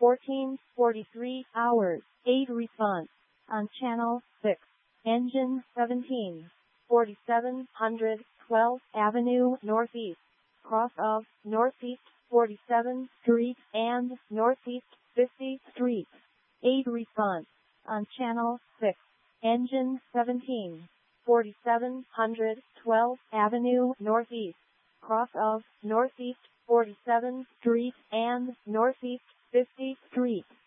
14:43 hours. 8 response. On channel 6. Engine 17. 4700 12th Avenue Northeast. Cross of Northeast 47th Street and Northeast 50th Street. 8 response. On channel 6. Engine 17. 4700 12th Avenue Northeast. Cross of Northeast 47th Street and Northeast 50th Street.